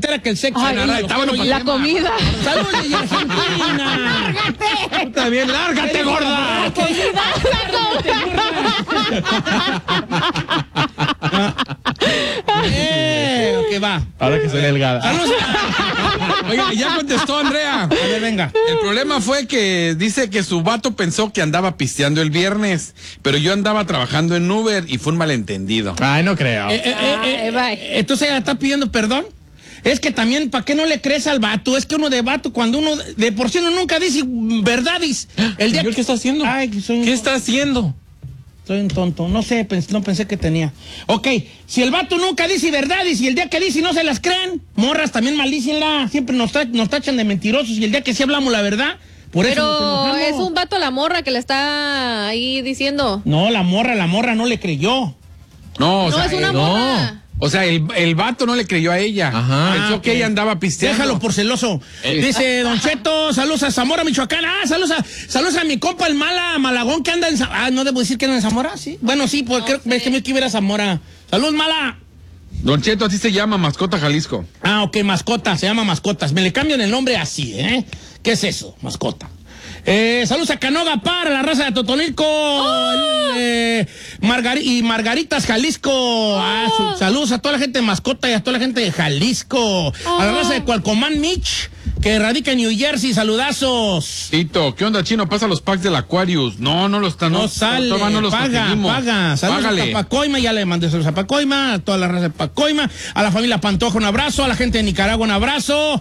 entera que el sexo. Ay, la comida. ¡Saludos de Argentina! ¡Lárgate! Tú también, lárgate, gorda. Ok, va. Ahora que soy delgada. Saludos. Oiga, ya contestó Andrea. A ver, venga. El problema fue que dice que su vato pensó que andaba pisteando el viernes, pero yo andaba trabajando en Uber y fue un malentendido. Ay, no creo. Entonces ella está pidiendo perdón. Es que también, ¿para qué no le crees al vato? Es que uno de vato, cuando uno, de por sí uno nunca dice verdades. El día ¿Qué está haciendo? Ay, ¿Qué está haciendo? Soy un tonto, no sé, no pensé que tenía. Ok, si el vato nunca dice verdades y el día que dice no se las creen, morras también maldícenla, siempre nos tachan de mentirosos y el día que sí hablamos la verdad, por eso nos Pero enojamos. es un vato la morra que le está ahí diciendo. No, la morra no le creyó. No, o No, sea, es una no. morra. O sea, el vato no le creyó a ella. Ajá. Pensó que ella andaba pisteando. Déjalo por celoso. Dice Don Cheto, saludos a Zamora, Michoacán. Saludos a mi compa el Malagón que anda en Zamora. No debo decir que anda en Zamora, ¿sí? Bueno, sí, porque creo que me quiero ir a Zamora. Saludos, Mala. Don Cheto, así se llama, Mascota Jalisco. Ah, ok, mascota, se llama Mascotas. Me le cambian el nombre así, ¿eh? ¿Qué es eso? Mascota. Saludos a Canoga para la raza de Totonilco. Y Margaritas, Jalisco. Saludos a toda la gente de Mascota y a toda la gente de Jalisco. A la raza de Cualcomán, Mitch, que radica en New Jersey. Saludazos. Tito, ¿qué onda, Chino? Pasa los packs del Aquarius. No lo están. No sale, todavía no los conseguimos. paga. Saludos Págale. a Pacoima, ya le mandé saludos a Pacoima, a toda la raza de Pacoima, a la familia Pantoja un abrazo, a la gente de Nicaragua un abrazo.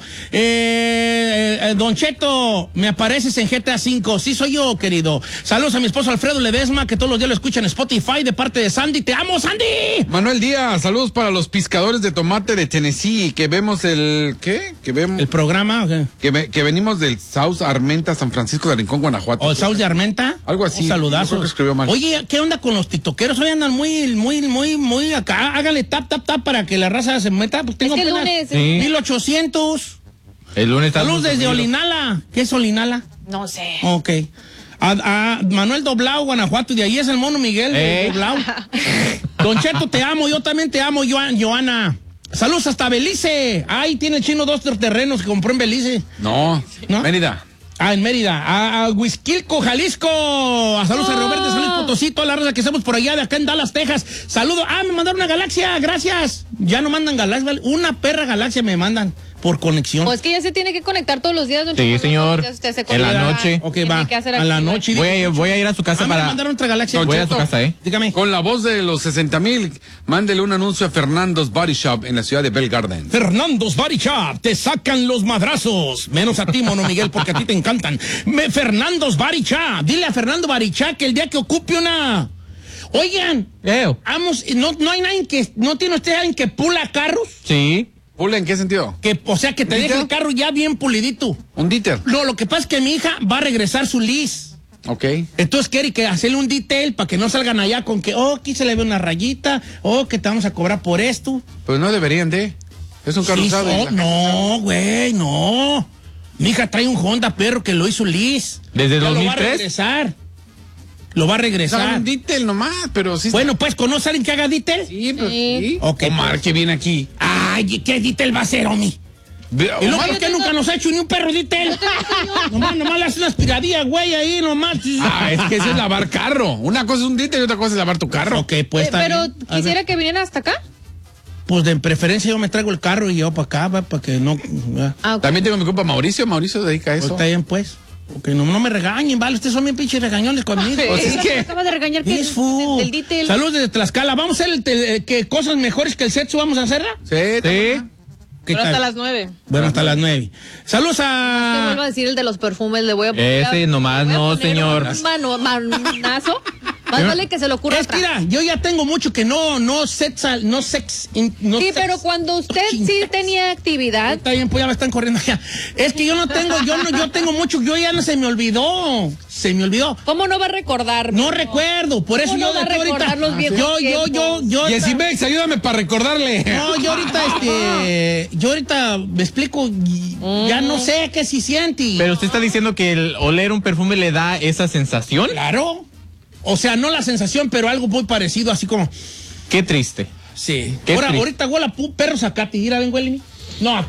Don Cheto, me apareces en GTA 5, sí soy yo, querido. Saludos a mi esposo Alfredo Ledesma, que todos los días lo escuchan en Spotify, de parte de Sandy. ¡Te amo, Sandy! Manuel Díaz, saludos para los pescadores de tomate de Tennessee, que vemos ¿qué? Que vemos... ¿El programa? Okay. Que venimos del South Armenta, San Francisco de Rincón, Guanajuato. ¿O el South de Armenta? Algo así. Un saludazo. Yo creo que escribió mal. Oye, ¿qué onda con los tiktokeros? Hoy andan muy acá. Hágale tap para que la raza se meta. Pues tengo Es que el apenas lunes, Sí. 1800. El lunes está. Saludos desde Olinala. ¿Qué es Olinala? No sé. Ok. A Manuel Doblao, Guanajuato, y de ahí es el mono Miguel Doblao. Don Cheto, te amo, yo también te amo, Joana. Saludos hasta Belice. Ahí tiene el Chino 2 terrenos que compró en Belice. No, Mérida. En Mérida. A Huizquilco, Jalisco. Saludos a Roberto de San Luis Potosí, toda la raza que estamos por allá de acá en Dallas, Texas. Saludos. Me mandaron una galaxia, gracias. Ya no mandan galaxia, una perra galaxia me mandan por conexión. Pues que ya se tiene que conectar todos los días, don Sí, Cheto, señor. todos los días usted se En la conecta. noche. Ok, Tiene va. que hacer A la actividad. noche. Voy a ir a su casa Me para. mandaron otra galaxia. Voy a su casa, Dígame. Con la voz de los 60,000, mándele un anuncio a Fernando's Body Shop en la ciudad de Bell Garden. Fernando's Body Shop, te sacan los madrazos. Menos a ti, mono Miguel, porque a ti te encantan. Fernando's Body Shop. Dile a Fernando Body Shop que el día que ocupe una... Oigan, vamos, no hay nadie que... ¿No tiene usted alguien que pula carros? Sí. ¿Pula en qué sentido? O sea, que te deje el carro ya bien pulidito. Un díter. No, lo que pasa es que mi hija va a regresar su lease. Ok. Entonces quiere que hacerle un detail para que no salgan allá con que, aquí se le ve una rayita, que te vamos a cobrar por esto. Pues no deberían de. Es un carro usado. No, güey, no. Mi hija trae un Honda, perro, que lo hizo lease. ¿Desde Ya 2003? Lo va a regresar. Un dítel nomás, pero sí. Bueno, pues, ¿conoce a alguien que haga detail? Sí, pero sí. Ok, Omar, pues. que viene aquí. Ay, ¿qué detail va a hacer, Omi? ¿Y luego por qué nunca nos ha hecho ni un perro detail? nomás le hace una aspiradilla, güey, ahí nomás. Es que eso es lavar carro. Una cosa es un dítel y otra cosa es lavar tu carro. Ok, pues está Pero bien. A quisiera ver. que vinieran hasta acá. Pues de preferencia yo me traigo el carro y yo para acá, para que no... Ah, ok. También tengo mi compa Mauricio. Mauricio dedica a Pues eso. está bien, pues. Ok, no me regañen, vale. Ustedes son bien pinches regañones conmigo. Pues es que... Acaba de regañar que Es fu. del detail. Saludos desde Tlaxcala. ¿Vamos a hacer que cosas mejores que el sexo vamos a hacerla? Sí. ¿Qué Pero tal? hasta las 9. Bueno, hasta las 9. Saludos Te vuelvo a... a decir el de los perfumes, le voy a poner. Ese nomás le voy a no, poner señor. Un manazo. Más vale que se le ocurra Es que otra. mira, yo ya tengo mucho que no sex. Sí, pero cuando usted sí Chingas. tenía actividad. Está bien, pues ya me están corriendo allá. Es que yo tengo mucho, yo ya no se me olvidó. ¿Cómo no va a recordar? No recuerdo, por eso ¿Cómo yo no va a ahorita. recordar los viejos Yo. Yesimex, ayúdame para recordarle. No, yo ahorita me explico, ya no sé qué si siente. Pero usted está diciendo que el oler un perfume le da esa sensación. Claro. O sea, no la sensación, pero algo muy parecido, así como. Qué triste. Sí. Qué triste. Ahorita huele a perro zacate. Mira, ven, huele. No,